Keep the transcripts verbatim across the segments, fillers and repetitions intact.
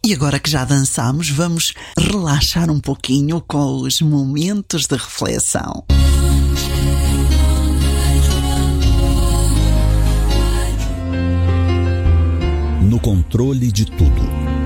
E agora que já dançamos, vamos relaxar um pouquinho com os momentos de reflexão. No controle de tudo.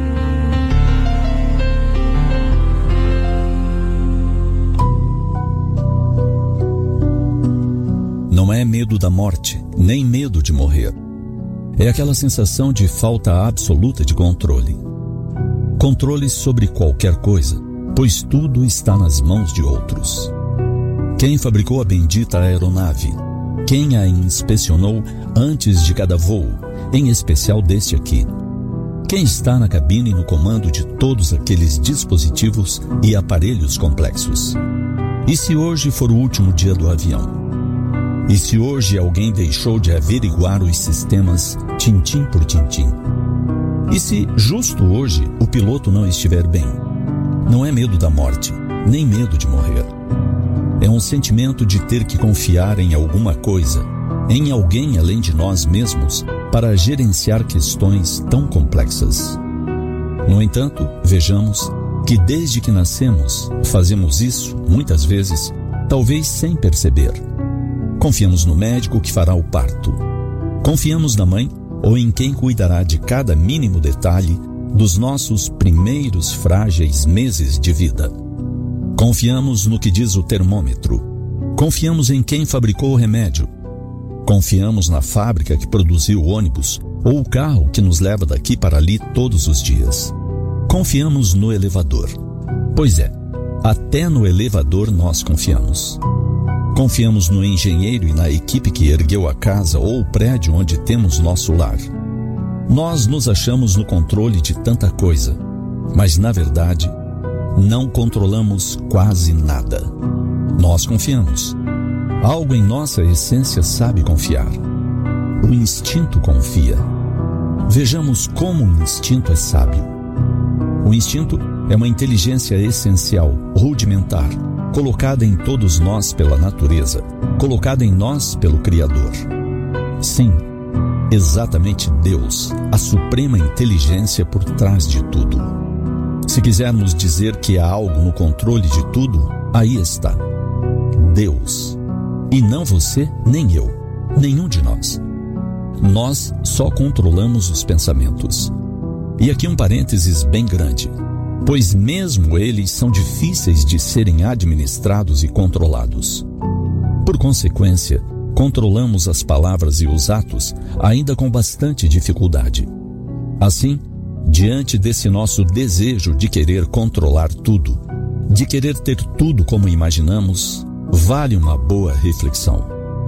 Não é medo da morte, nem medo de morrer. É aquela sensação de falta absoluta de controle. Controle sobre qualquer coisa, pois tudo está nas mãos de outros. Quem fabricou a bendita aeronave? Quem a inspecionou antes de cada voo, em especial deste aqui? Quem está na cabine no comando de todos aqueles dispositivos e aparelhos complexos? E se hoje for o último dia do avião? E se hoje alguém deixou de averiguar os sistemas tintim por tintim? E se justo hoje o piloto não estiver bem? Não é medo da morte, nem medo de morrer. É um sentimento de ter que confiar em alguma coisa, em alguém além de nós mesmos, para gerenciar questões tão complexas. No entanto, vejamos que desde que nascemos, fazemos isso, muitas vezes, talvez sem perceber. Confiamos no médico que fará o parto. Confiamos na mãe ou em quem cuidará de cada mínimo detalhe dos nossos primeiros frágeis meses de vida. Confiamos no que diz o termômetro. Confiamos em quem fabricou o remédio. Confiamos na fábrica que produziu o ônibus ou o carro que nos leva daqui para ali todos os dias. Confiamos no elevador. Pois é, até no elevador nós confiamos. Confiamos no engenheiro e na equipe que ergueu a casa ou o prédio onde temos nosso lar. Nós nos achamos no controle de tanta coisa, mas na verdade, não controlamos quase nada. Nós confiamos. Algo em nossa essência sabe confiar. O instinto confia. Vejamos como o instinto é sábio. O instinto é uma inteligência essencial, rudimentar, colocada em todos nós pela natureza, colocada em nós pelo Criador. Sim, exatamente Deus, a suprema inteligência por trás de tudo. Se quisermos dizer que há algo no controle de tudo, aí está. Deus. E não você, nem eu, nenhum de nós. Nós só controlamos os pensamentos. E aqui um parênteses bem grande. Pois mesmo eles são difíceis de serem administrados e controlados. Por consequência, controlamos as palavras e os atos ainda com bastante dificuldade. Assim, diante desse nosso desejo de querer controlar tudo, de querer ter tudo como imaginamos, vale uma boa reflexão.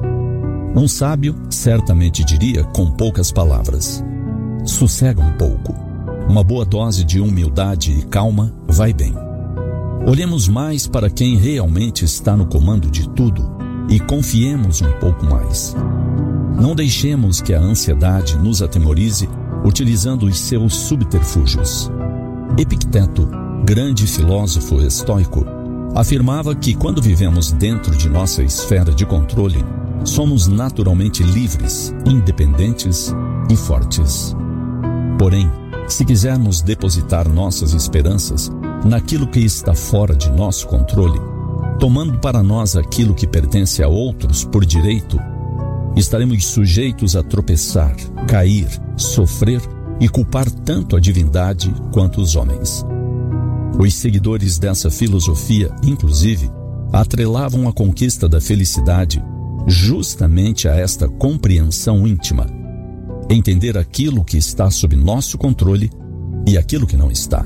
Um sábio certamente diria com poucas palavras: sossega um pouco. Uma boa dose de humildade e calma vai bem. Olhemos mais para quem realmente está no comando de tudo e confiemos um pouco mais. Não deixemos que a ansiedade nos atemorize utilizando os seus subterfúgios. Epicteto, grande filósofo estoico, afirmava que quando vivemos dentro de nossa esfera de controle, somos naturalmente livres, independentes e fortes. Porém, se quisermos depositar nossas esperanças naquilo que está fora de nosso controle, tomando para nós aquilo que pertence a outros por direito, estaremos sujeitos a tropeçar, cair, sofrer e culpar tanto a divindade quanto os homens. Os seguidores dessa filosofia, inclusive, atrelavam a conquista da felicidade justamente a esta compreensão íntima. Entender aquilo que está sob nosso controle e aquilo que não está.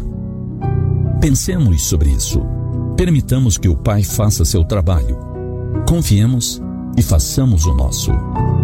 Pensemos sobre isso. Permitamos que o Pai faça seu trabalho. Confiemos e façamos o nosso.